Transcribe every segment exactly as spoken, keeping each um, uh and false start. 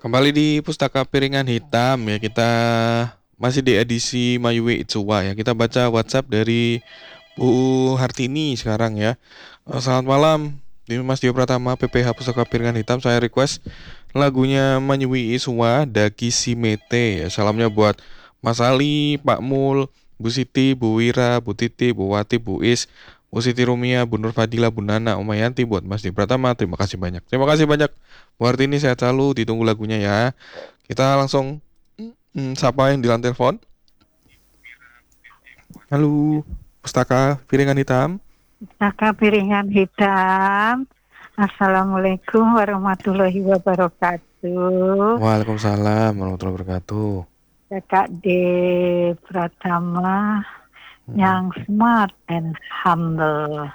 Kembali di Pustaka Piringan Hitam ya, kita masih di edisi Mayuwe Itsuwa ya. Kita baca WhatsApp dari Bu Hartini sekarang ya. Eh, Selamat malam, ini Mas Dio Pratama P P H Pustaka Piringan Hitam. Saya request lagunya Mayuwe Itsuwa Daki Simete ya. Salamnya buat Mas Ali, Pak Mul, Bu Siti, Bu Wira, Bu Titi, Bu Wati, Bu Is, Bu Siti Rumia, Bu Nur Fadila, Bu Nana, Umayanti, buat Mas Dio Pratama. Terima kasih banyak. Terima kasih banyak. Bu Hartini sehat selalu, ditunggu lagunya ya. Kita langsung hmm, sapa yang di lantai telepon. Halo, Pustaka Piringan Hitam. Pustaka Piringan Hitam. Assalamualaikum warahmatullahi wabarakatuh. Waalaikumsalam warahmatullahi wabarakatuh. Kakak D Pratama Hmm. yang smart and humble.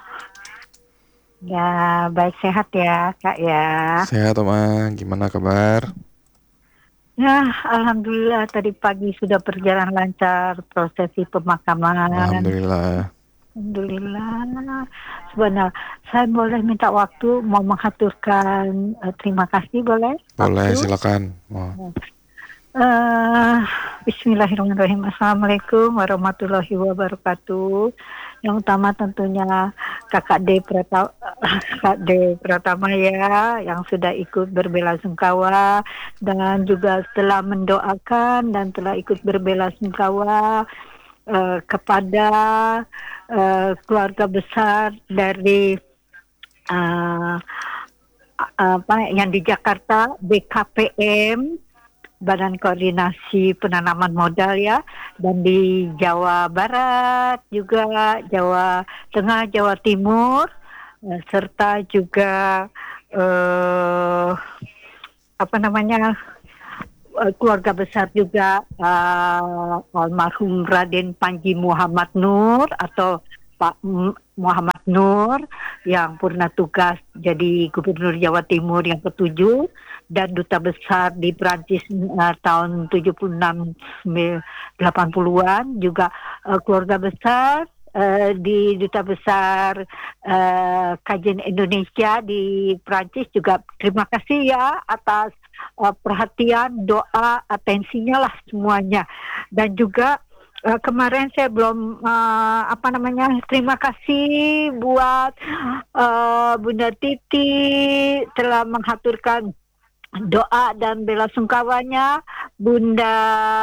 Ya, baik sehat ya, Kak ya. Sehat Oma, gimana kabar? Ya, alhamdulillah tadi pagi sudah berjalan lancar prosesi pemakaman. Alhamdulillah. Alhamdulillah. Sebenarnya saya boleh minta waktu mau mengaturkan uh, terima kasih boleh? Boleh, Waktu? silakan. Oh. Uh, Bismillahirrahmanirrahim. Assalamualaikum warahmatullahi wabarakatuh. Yang utama tentunya Kakak D Pratama, Kakak D Pratama ya, yang sudah ikut berbelasungkawa dan juga telah mendoakan dan telah ikut berbelasungkawa uh, kepada uh, keluarga besar dari uh, apa yang di Jakarta, B K P M, Badan Koordinasi Penanaman Modal ya, dan di Jawa Barat juga, Jawa Tengah, Jawa Timur, eh, serta juga eh, apa namanya eh, keluarga besar juga eh, almarhum Raden Panji Muhammad Nur atau Pak M- Muhammad Nur yang purna tugas jadi Gubernur Jawa Timur yang ketujuh dan duta besar di Prancis uh, tahun tujuh puluh enam delapan puluhan, juga uh, keluarga besar uh, di duta besar uh, kajian Indonesia di Prancis juga terima kasih ya atas uh, perhatian, doa, atensinya lah semuanya. Dan juga Uh, kemarin saya belum uh, apa namanya terima kasih buat uh, Bunda Titi telah mengaturkan doa dan bela sungkawanya. Bunda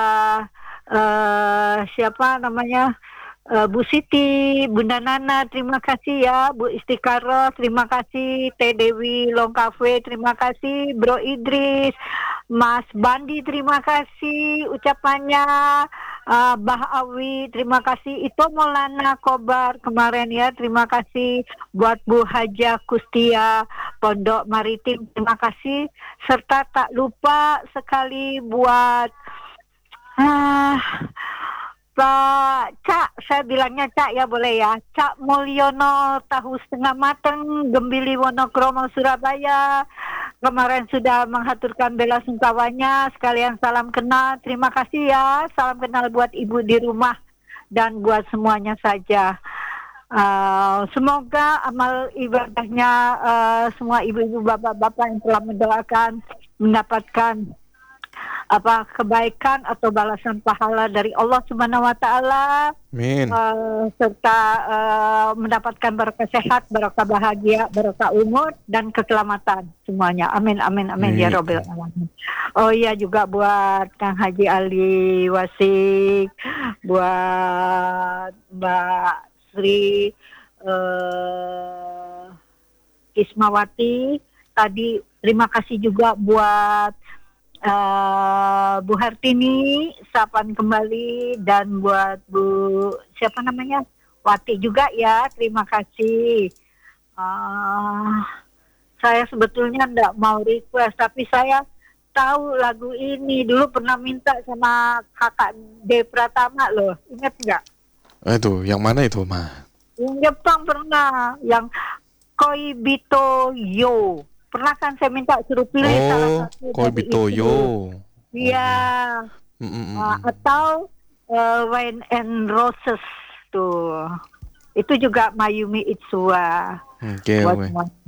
uh, siapa namanya Uh, Bu Siti, Bunda Nana, terima kasih ya. Bu Istiqaroh, terima kasih. Teh Dewi Long Cafe, terima kasih. Bro Idris, Mas Bandi, terima kasih ucapannya. Uh, Bah Awi, terima kasih. Itu Maulana Kobar kemarin ya, terima kasih. Buat Bu Haja Kustia, Pondok Maritim, terima kasih. Serta tak lupa sekali buat ah, Pak Cak, saya bilangnya Cak ya boleh ya. Cak Mulyono tahu setengah mateng, Gembili Wonokromo Surabaya. Kemarin sudah mengaturkan bela sungkawanya, sekalian salam kenal. Terima kasih ya, salam kenal buat ibu di rumah dan buat semuanya saja. Uh, semoga amal ibadahnya uh, semua ibu-ibu bapak-bapak yang telah mendoakan mendapatkan apa kebaikan atau balasan pahala dari Allah Subhanahu wa taala. Amin. Uh, serta uh, mendapatkan berkah sehat, berkah bahagia, berkah umur dan keselamatan semuanya. Amin amin amin Amin. ya robbal alamin. Oh iya, juga buat Kang Haji Ali Wasik, buat Mbak Sri uh, Ismawati tadi, terima kasih juga buat Uh, Bu Hartini, sapan kembali, dan buat Bu siapa namanya Wati juga ya, terima kasih. Uh, saya sebetulnya enggak mau request, tapi saya tahu lagu ini dulu pernah minta sama kakak D Pratama loh, ingat nggak? Eh, itu yang mana itu mah? Yang Jepang pernah, yang Koibito Yo. Pernah kan saya minta suruh pilih Oh, salah satu Koi dari Bitoyo. itu. Iya. Mm, mm, mm, Uh, mm. atau uh, Wine and Roses tuh. Itu juga Mayumi Itsuwa. Oke, Buat oke. semuanya.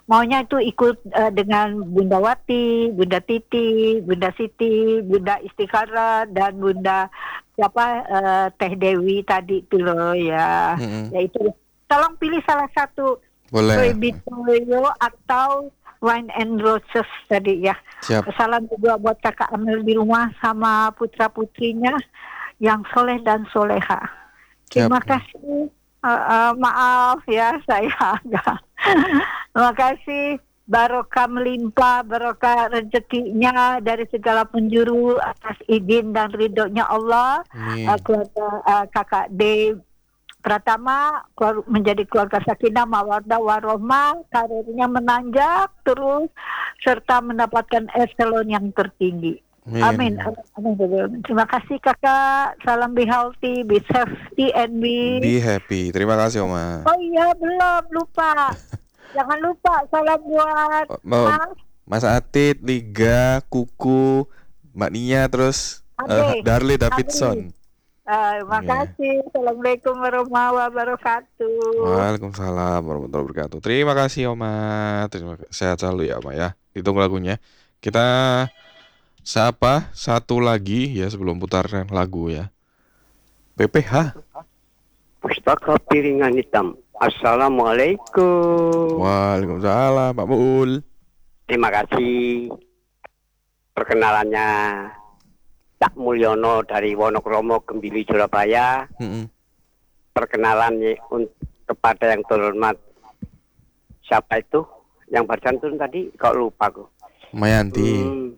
maunya itu ikut uh, dengan Bunda Wati, Bunda Titi, Bunda Siti, Bunda Istikharat dan Bunda siapa uh, Teh Dewi tadi itu loh ya. Mm-mm. Ya itu. Tolong pilih salah satu. Boleh. Baby Toyo atau Wine and Roses tadi ya. Siap. Salam juga buat kakak Amel di rumah sama putra putrinya yang soleh dan soleha. Terima Siap. kasih. Uh, uh, maaf ya saya agak. Terima kasih. Barokah melimpah, barokah rezekinya dari segala penjuru atas izin dan ridhonya Allah. Amin. Uh, keluarga uh, kakak D Pratama menjadi keluarga sakinah mawaddah warohmah, karirnya menanjak terus serta mendapatkan eselon yang tertinggi. Amin. Amin. Amin. Terima kasih kakak. Salam be healthy, be safety, and be be happy. Terima kasih Oma. Oh iya belum lupa. Jangan lupa salam buat oh, Mas Mas Atit, Liga, Kuku, Mbak Nia, terus uh, Darli Davidson. Uh, terima yeah. kasih. Assalamualaikum warahmatullahi wabarakatuh. Waalaikumsalam warahmatullahi wabarakatuh. Terima kasih Oma. Terima kasih. Sehat selalu ya Oma ya. Ditunggu lagunya. Kita sapa satu lagi ya sebelum putar lagu ya. P P H. Pustaka Piringan Hitam. Assalamualaikum. Waalaikumsalam Pak Mul. Terima kasih. Perkenalannya Cak Mulyono dari Wonokromo Gembili Surabaya. Mm-hmm. Perkenalan kepada yang terhormat siapa itu yang barusan turun tadi kok lupa kok. Mayanti. Hmm.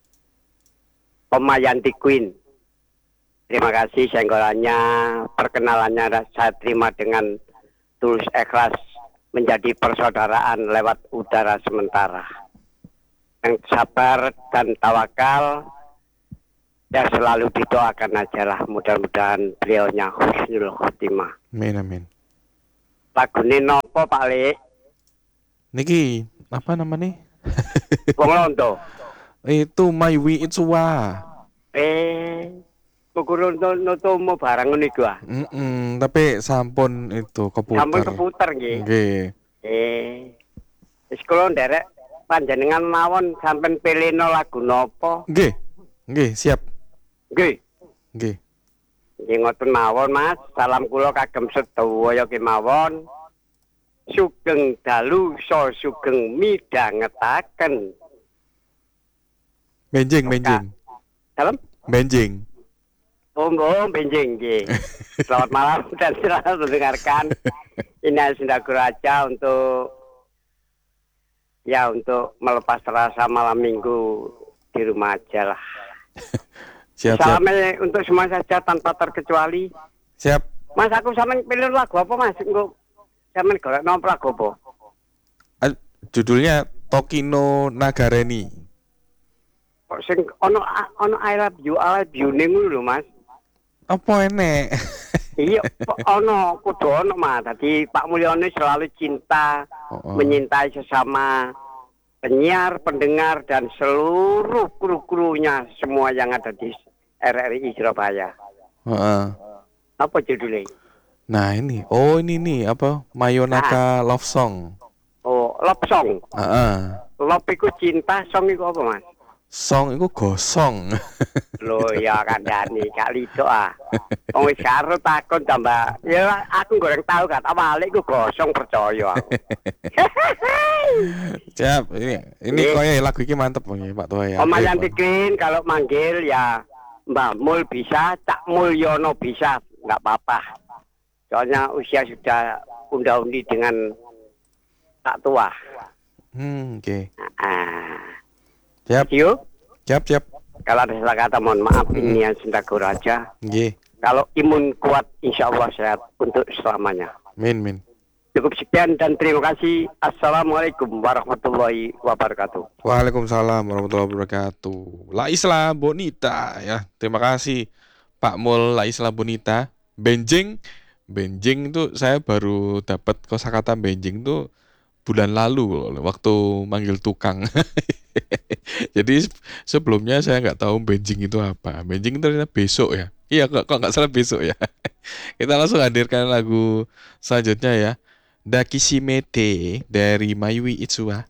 Pemayanti Queen. Terima kasih senggolannya, perkenalannya saya terima dengan tulus ikhlas menjadi persaudaraan lewat udara sementara. Yang sabar dan tawakal ya selalu didoakan aja lah, mudah-mudahan beliaunya husnul khotimah. Amin amin. Lagune nopo Pak Le? Niki apa namanya? Wong Londo. Itu My Way It's Wa. Eh, pukul noto mau barang niku ah. Mm tapi sampun itu keputar. Sampun keputar nggih. Nggih. Eh. Wis kula nderek panjenengan mawon sampean pilihno lagu nopo? Nggih. Nggih, siap. Nggih. Nggih. Nggih ngoten mawon Mas. Salam kula kagem sedaya kemawon. Sugeng dalu so sugeng midhangetaken. Benjing, benjing. Salam? Benjing. Oh, oh benjing nggih. Selamat malam dan selamat mendengarkan. Ini Sindaku Raja untuk ya untuk melepas rasa malam minggu di rumah aja lah. Siap, Salamnya siap. Untuk semua saja tanpa terkecuali. Siap. Mas aku sampean pilih lagu apa Mas? Engko sampean golek nopo lagu apa? Uh, judulnya Tokino Nagareni. Kok sing ono ono I love you, I love you ning lho Mas. Apa enek? Iya, ono kudu ono Mas. Tadi Pak Mulyono selalu cinta, oh, oh. menyintai sesama penyiar, pendengar dan seluruh kru-krunya semua yang ada di R R I Surabaya. Heeh. Apa judulnya? Nah ini, oh ini nih apa? Mayonaka nah. Love Song. Oh, love song. Heeh. Love iku cinta, song iku apa Mas? Song iku gosong. Loh ya kandhani gak lido ah. Wong wis karo takon tambah. Ya aku goreng tahu kan awale iku gosong percaya aku. Siap. Ini ini koyo lagu iki mantep nggih Pak Tua ya. Omayan Tikin kalau manggil ya Mbak Mul bisa, Cak Mulyono bisa, enggak apa-apa. Soalnya usia sudah unda-undi dengan tak tua. Hmm, oke. Okay. Ah. Siap. Yuk. Siap, siap. Kalau ada salah kata mohon maaf, mm. ini yang Sindaku Raja. Nggih. Kalau imun kuat, insya Allah sehat untuk selamanya. Min, min. Cukup sekian dan terima kasih. Assalamualaikum warahmatullahi wabarakatuh. Waalaikumsalam warahmatullahi wabarakatuh. La Isla Bonita ya. Terima kasih Pak Mul La Isla Bonita. Benjing, benjing itu saya baru dapat kosakata benjing tuh bulan lalu waktu manggil tukang. Jadi sebelumnya saya nggak tahu benjing itu apa. Benjing itu ternyata besok ya. Iya kok kok nggak salah besok ya. Kita langsung hadirkan lagu selanjutnya ya. Dakishimete dari Mayui Itsuwa.